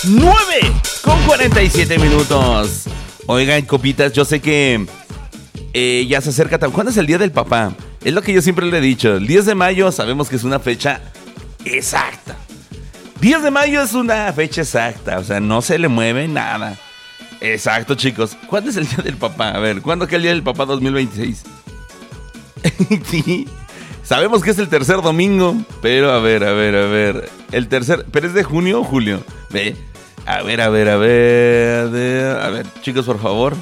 9:47. Oigan, copitas, yo sé que ya se acerca. ¿Cuándo es el Día del Papá? Es lo que yo siempre le he dicho. El 10 de mayo sabemos que es una fecha exacta. 10 de mayo es una fecha exacta. O sea, no se le mueve nada. Exacto, chicos. ¿Cuándo es el Día del Papá? A ver, ¿cuándo es el Día del Papá 2026? Sí. Sabemos que es el tercer domingo. Pero a ver. El tercer... ¿Pero es de junio o julio? Ve. A ver, chicos, por favor.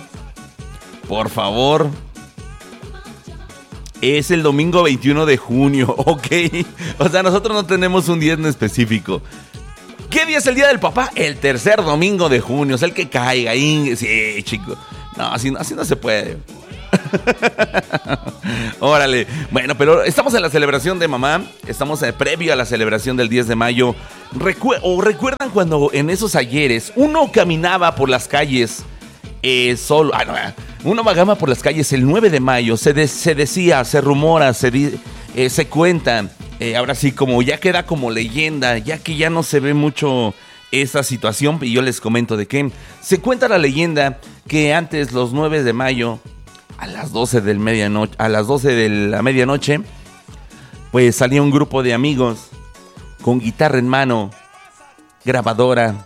Es el domingo 21 de junio, ok. O sea, nosotros no tenemos un día en específico. ¿Qué día es el Día del Papá? El tercer domingo de junio, o sea, el que caiga ahí. Sí, chicos. No, así no se puede. Órale. Bueno, pero estamos en la celebración de mamá. Estamos previo a la celebración del 10 de mayo. ¿Recuerdan cuando en esos ayeres uno caminaba por las calles solo? Uno vagaba por las calles el 9 de mayo. Se decía, se rumora, se cuenta. Ahora sí, como ya queda como leyenda, ya que ya no se ve mucho esta situación. Y yo les comento de qué. Se cuenta la leyenda que antes, los 9 de mayo, a las 12 de la medianoche, pues salía un grupo de amigos con guitarra en mano, grabadora,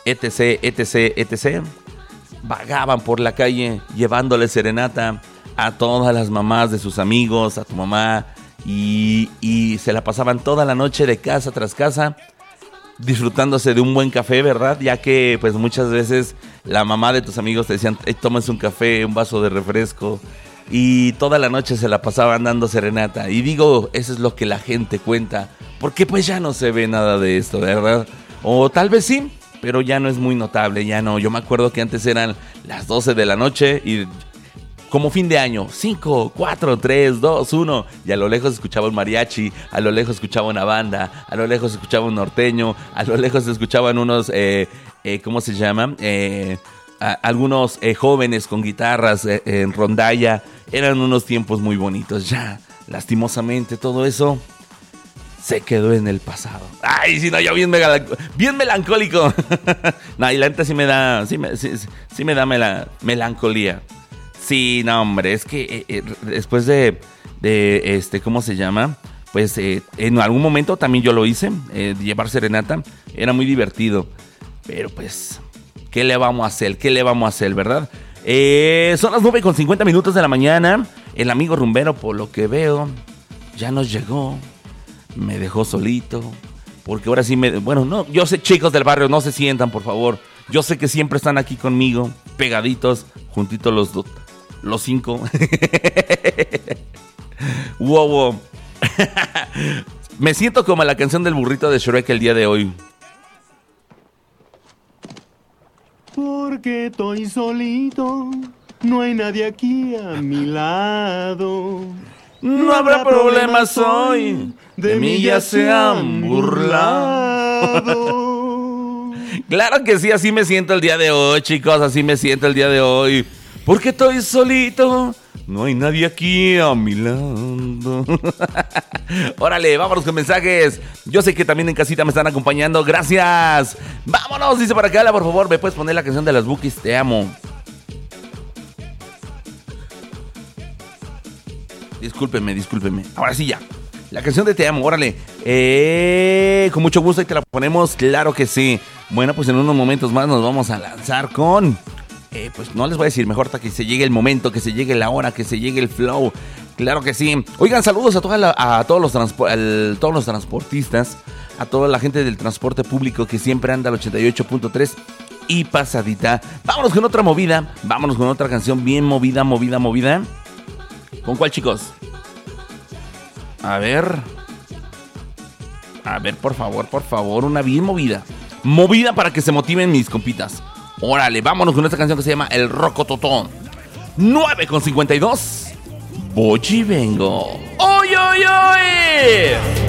etc. Vagaban por la calle llevándole serenata a todas las mamás de sus amigos, a tu mamá, y se la pasaban toda la noche de casa tras casa disfrutándose de un buen café, ¿verdad? Ya que pues muchas veces la mamá de tus amigos te decían, tómase un café, un vaso de refresco, y toda la noche se la pasaban dando serenata. Y digo, eso es lo que la gente cuenta, porque pues ya no se ve nada de esto, ¿verdad? O tal vez sí, pero ya no es muy notable, ya no. Yo me acuerdo que antes eran las 12 de la noche y como fin de año, 5, 4, 3, 2, 1, y a lo lejos escuchaba un mariachi, a lo lejos escuchaba una banda, a lo lejos escuchaba un norteño, a lo lejos escuchaban unos, ¿cómo se llama? Algunos jóvenes con guitarras en rondalla. Eran unos tiempos muy bonitos. Ya, lastimosamente, todo eso se quedó en el pasado. Ay, sí, no, yo bien melancólico. No, y la neta sí me da melancolía. Sí, no, hombre, es que después de ¿cómo se llama? Pues en algún momento también yo lo hice, llevar serenata, era muy divertido, pero pues, ¿qué le vamos a hacer, verdad? Son las 9:50 de la mañana, el amigo rumbero, por lo que veo, ya nos llegó, me dejó solito, porque ahora sí bueno, no, yo sé, chicos del barrio, no se sientan, por favor, yo sé que siempre están aquí conmigo, pegaditos, juntitos los 5. Wow. Me siento como la canción del burrito de Shrek el día de hoy. Porque estoy solito, no hay nadie aquí a mi lado. No habrá problemas hoy, de mí ya se han burlado. Claro que sí, así me siento el día de hoy, chicos, así me siento el día de hoy. Porque estoy solito, no hay nadie aquí a mi lado. Órale, vámonos con mensajes. Yo sé que también en casita me están acompañando. Gracias. Vámonos, dice para acá, por favor, ¿me puedes poner la canción de las Bookies? Te amo. Discúlpeme. Ahora sí ya. La canción de Te amo, órale. Con mucho gusto ahí te la ponemos, claro que sí. Bueno, pues en unos momentos más nos vamos a lanzar con... pues no les voy a decir, mejor hasta que se llegue el momento, que se llegue la hora, que se llegue el flow. Claro que sí. Oigan, saludos a todos los transportistas, a toda la gente del transporte público que siempre anda al 88.3 y pasadita. Vámonos con otra movida, vámonos con otra canción bien movida. ¿Con cuál, chicos? A ver, por favor, una bien movida. Movida para que se motiven mis compitas. Órale, vámonos con esta canción que se llama El Rocototón. 9:52. Voy y vengo. ¡Oy, oy, oy!